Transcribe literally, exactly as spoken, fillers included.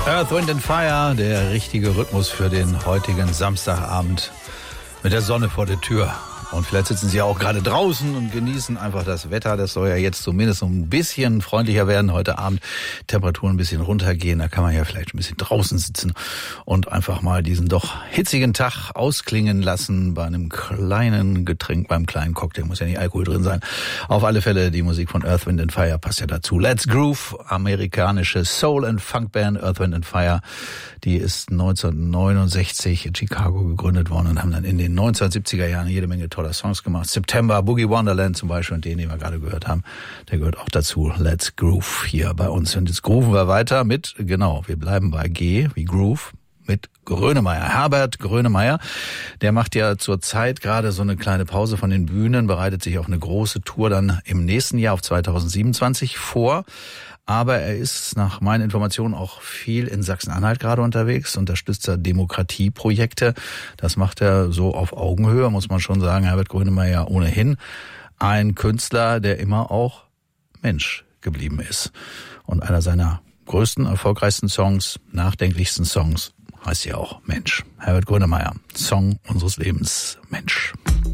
Earth, Wind and Fire, der richtige Rhythmus für den heutigen Samstagabend mit der Sonne vor der Tür. Und vielleicht sitzen Sie ja auch gerade draußen und genießen einfach das Wetter. Das soll ja jetzt zumindest so ein bisschen freundlicher werden heute Abend. Temperaturen ein bisschen runtergehen. Da kann man ja vielleicht ein bisschen draußen sitzen und einfach mal diesen doch hitzigen Tag ausklingen lassen bei einem kleinen Getränk, beim kleinen Cocktail. Muss ja nicht Alkohol drin sein. Auf alle Fälle die Musik von Earth, Wind and Fire passt ja dazu. Let's Groove, amerikanische Soul- and Funk-Band Earth, Wind and Fire. Die ist neunzehnhundertneunundsechzig in Chicago gegründet worden und haben dann in den neunzehnhundertsiebziger Jahren jede Menge toller Songs gemacht. September, Boogie Wonderland zum Beispiel, und den, den wir gerade gehört haben, der gehört auch dazu. Let's Groove hier bei uns. Und jetzt grooven wir weiter mit, genau, wir bleiben bei G wie Groove, mit Grönemeyer. Herbert Grönemeyer, der macht ja zurzeit gerade so eine kleine Pause von den Bühnen, bereitet sich auf eine große Tour dann im nächsten Jahr auf zweitausendsiebenundzwanzig vor. Aber er ist nach meinen Informationen auch viel in Sachsen-Anhalt gerade unterwegs, unterstützt er Demokratieprojekte. Das macht er so auf Augenhöhe, muss man schon sagen. Herbert Grönemeyer ohnehin ein Künstler, der immer auch Mensch geblieben ist. Und einer seiner größten, erfolgreichsten Songs, nachdenklichsten Songs heißt ja auch Mensch. Herbert Grönemeyer, Song unseres Lebens, Mensch.